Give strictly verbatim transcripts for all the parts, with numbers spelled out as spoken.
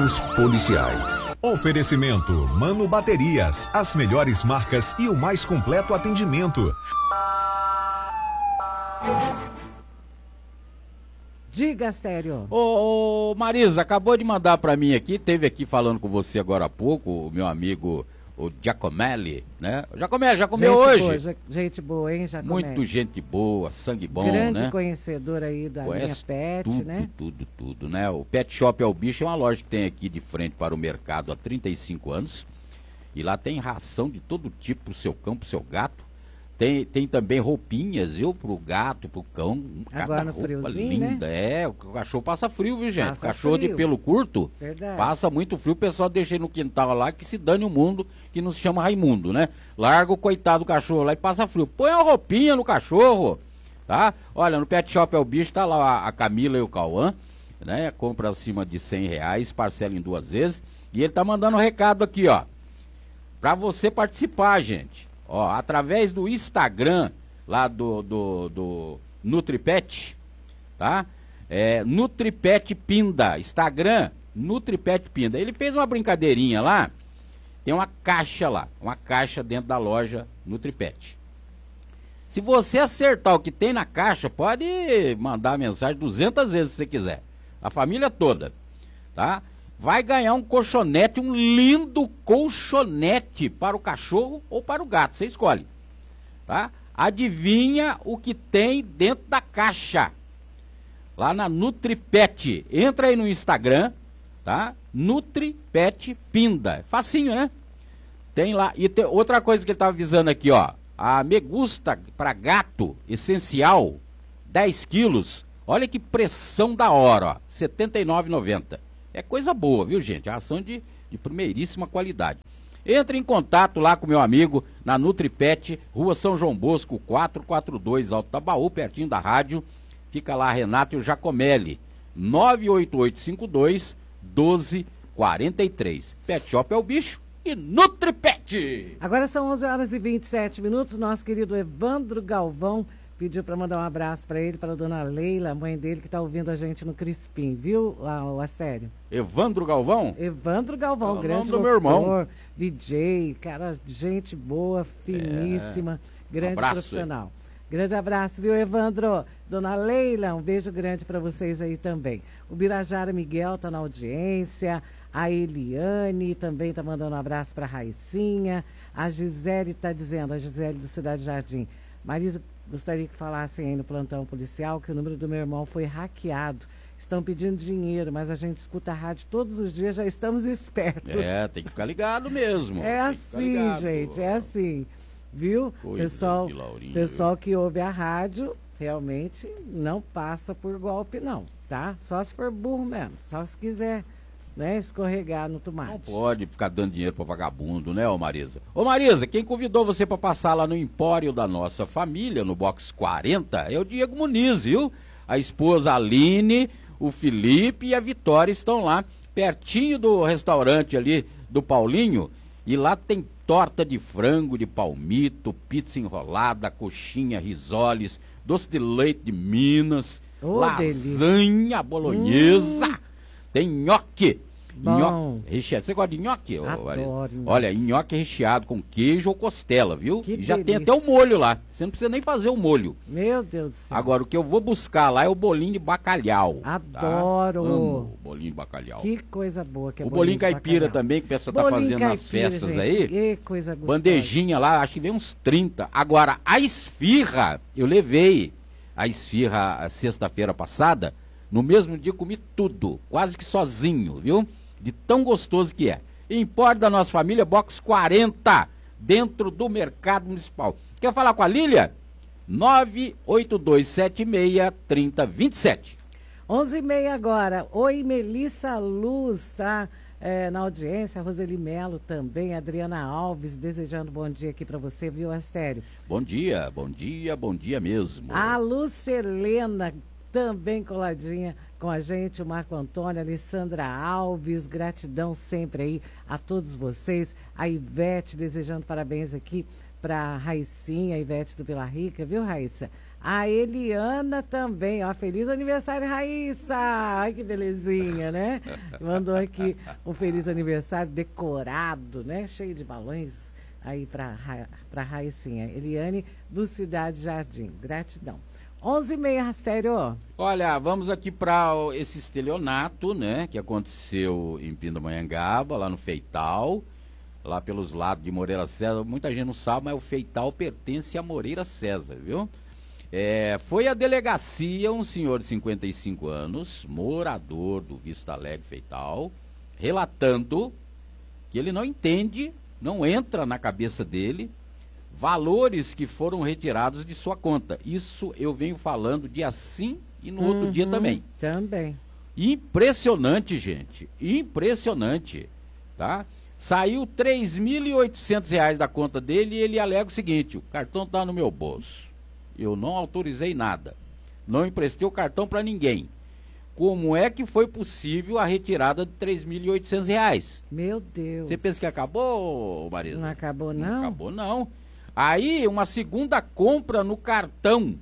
plantões policiais. Oferecimento Mano Baterias, as melhores marcas e o mais completo atendimento. Diga, Astério. Ô, ô, Marisa, acabou de mandar pra mim aqui, teve aqui falando com você agora há pouco, o meu amigo, o Giacomelli, né? O Giacomelli, já comeu gente hoje? Boa, gente boa, hein, Giacomelli? Muito gente boa, sangue bom, Grande né? conhecedor aí da Conhece linha Pet, tudo, né? Tudo, tudo, tudo, né? O Pet Shop é o bicho, é uma loja que tem aqui de frente para o mercado há trinta e cinco anos. E lá tem ração de todo tipo pro seu cão, pro seu gato. Tem, tem também roupinhas, viu? Pro gato, pro cão. Agora no friozinho, linda. né? É, o cachorro passa frio, viu, gente? Passa Cachorro frio. de pelo curto, Verdade. passa muito frio. O pessoal deixa ele no quintal lá, que se dane o mundo, que não se chama Raimundo, né? Larga o coitado do cachorro lá e passa frio. Põe uma roupinha no cachorro, tá? Olha, no Pet Shop é o bicho, tá lá a, a Camila e o Cauã, né? Compra acima de cem reais, parcela em duas vezes. E ele tá mandando um recado aqui, ó. Pra você participar, gente. Ó, através do Instagram, lá do, do, do NutriPet, tá? É, NutriPet Pinda, Instagram, NutriPet Pinda. Ele fez uma brincadeirinha lá, tem uma caixa lá, uma caixa dentro da loja NutriPet. Se você acertar o que tem na caixa, pode mandar mensagem duzentas vezes se você quiser. A família toda, tá? Vai ganhar um colchonete, um lindo colchonete para o cachorro ou para o gato, você escolhe, tá? Adivinha o que tem dentro da caixa, lá na NutriPet. Entra aí no Instagram, tá? NutriPet Pinda, facinho, né? Tem lá, e tem outra coisa que ele tá avisando aqui, ó, a Megusta para gato essencial, dez quilos, olha que pressão da hora, ó, setenta e nove reais e noventa centavos. É coisa boa, viu, gente? Ação de, de primeiríssima qualidade. Entre em contato lá com meu amigo na NutriPet, Rua São João Bosco, quatrocentos e quarenta e dois, Alto Tabaú, pertinho da rádio. Fica lá, Renato e o Giacomelli. nove oito oito cinco dois, um dois quatro três. Pet Shop é o bicho e NutriPet. Agora são onze horas e vinte e sete minutos. Nosso querido Evandro Galvão pediu para mandar um abraço para ele, para a dona Leila, a mãe dele, que está ouvindo a gente no Crispim, viu, o Astério? Evandro Galvão? Evandro Galvão, é grande do meu irmão. D J, cara, gente boa, finíssima, é, grande um abraço, profissional. Aí. Grande abraço, viu, Evandro? Dona Leila, um beijo grande para vocês aí também. O Birajara Miguel está na audiência, a Eliane também está mandando um abraço para a Raicinha, a Gisele está dizendo, a Gisele do Cidade Jardim, Marisa, gostaria que falassem aí no plantão policial que o número do meu irmão foi hackeado. Estão pedindo dinheiro, mas a gente escuta a rádio todos os dias, já estamos espertos. É, tem que ficar ligado mesmo. É assim, gente, é assim. Viu? Coisa pessoal, pessoal que ouve a rádio realmente não passa por golpe, não, tá? Só se for burro mesmo, só se quiser, né, escorregar no tomate. Não pode ficar dando dinheiro para vagabundo, né, ô Marisa? Ô Marisa, quem convidou você para passar lá no Empório da Nossa Família, no box quarenta, é o Diego Muniz, viu? A esposa Aline, o Felipe e a Vitória estão lá, pertinho do restaurante ali do Paulinho, e lá tem torta de frango, de palmito, pizza enrolada, coxinha, risoles, doce de leite de Minas, oh, lasanha delícia. Bolonhesa, hum. Tem nhoque. Nhoque recheado. Você gosta de nhoque? Adoro. Olha, nhoque recheado com queijo ou costela, viu? Que e já delícia. tem até o molho lá. Você não precisa nem fazer o molho. Meu Deus do céu. Agora, o que eu vou buscar lá é o bolinho de bacalhau. Adoro. Tá? Amo o bolinho de bacalhau. Que coisa boa que é o bolinho, bolinho caipira também, que o pessoal tá fazendo caipira, nas festas gente. aí. Que coisa gostosa. Bandejinha lá, acho que vem uns trinta. Agora, a esfirra, eu levei a esfirra a sexta-feira passada. No mesmo dia comi tudo, quase que sozinho, viu? De tão gostoso que é. Empório da Nossa Família, box quarenta, dentro do Mercado Municipal. Quer falar com a Lília? nove oito dois sete seis, três zero dois sete. onze e meia agora. Oi, Melissa Luz, tá? É, na audiência, a Roseli Melo também, a Adriana Alves, desejando bom dia aqui para você, viu, Astério? Bom dia, bom dia, bom dia mesmo. A Lucelena também coladinha com a gente, o Marco Antônio, a Alessandra Alves, gratidão sempre aí a todos vocês, a Ivete desejando parabéns aqui para a Raicinha, a Ivete do Vila Rica, viu, Raíssa? A Eliana também, ó, feliz aniversário, Raíssa! Ai, que belezinha, né? Mandou aqui um feliz aniversário decorado, né? Cheio de balões aí para para Raicinha. Eliane, do Cidade Jardim. Gratidão. onze e meia, Rastério. Olha, vamos aqui para esse estelionato, né? Que aconteceu em Pindamonhangaba, lá no Feital, lá pelos lados de Moreira César. Muita gente não sabe, mas o Feital pertence a Moreira César, viu? É, foi a delegacia, um senhor de cinquenta e cinco anos, morador do Vista Alegre Feital, relatando que ele não entende, não entra na cabeça dele, valores que foram retirados de sua conta. Isso eu venho falando dia sim e no Uhum, outro dia também. Também. Impressionante, gente, impressionante, tá? Saiu três mil e oitocentos reais da conta dele e ele alega o seguinte: o cartão tá no meu bolso. Eu não autorizei nada. Não emprestei o cartão para ninguém. Como é que foi possível a retirada de três mil e oitocentos reais? Meu Deus. Você pensa que acabou, Marisa? Não acabou, não? Não acabou, não. Aí, uma segunda compra no cartão.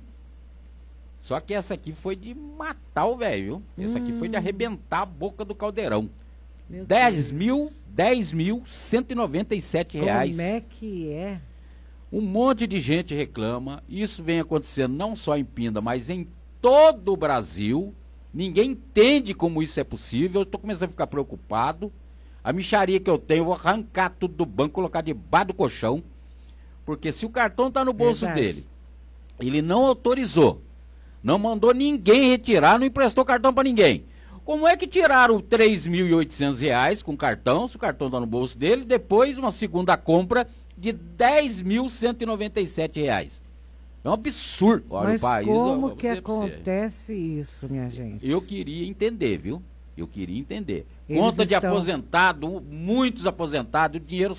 Só que essa aqui foi de matar o velho, viu? Essa aqui foi de arrebentar a boca do caldeirão. Meu dez Deus. mil, dez mil cento e noventa e sete reais. Como é que é? Um monte de gente reclama, isso vem acontecendo não só em Pinda, mas em todo o Brasil. Ninguém entende como isso é possível, eu estou começando a ficar preocupado. A mixaria que eu tenho, eu vou arrancar tudo do banco, colocar debaixo do colchão, porque se o cartão está no bolso Verdade. dele, ele não autorizou, não mandou ninguém retirar, não emprestou cartão para ninguém. Como é que tiraram três mil e oitocentos reais com cartão, se o cartão está no bolso dele, depois uma segunda compra de dez mil cento e noventa e sete reais. É um absurdo. Olha, Mas o país, como eu, que eu vou dizer pra você. acontece isso, minha gente? Eu queria entender, viu? Eu queria entender. Eles Conta de estão- aposentado, muitos aposentados, o dinheiro